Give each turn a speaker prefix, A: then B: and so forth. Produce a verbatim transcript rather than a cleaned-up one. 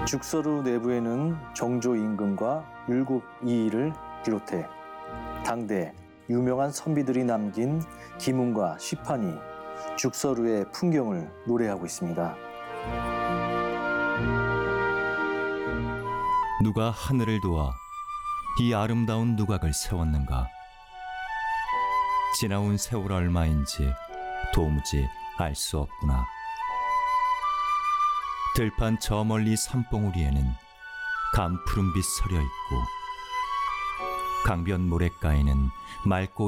A: 죽서루 내부에는 정조 임금과 율곡 이이를 비롯해 당대 유명한 선비들이 남긴 기문과 시판이 죽서루의 풍경을 노래하고 있습니다.
B: 누가 하늘을 도와 이 아름다운 누각을 세웠는가? 지나온 세월 얼마인지 도무지 알 수 없구나. 들판 저 멀리 산봉우리에는 감푸른빛 서려 있고 강변 모래가에는 맑고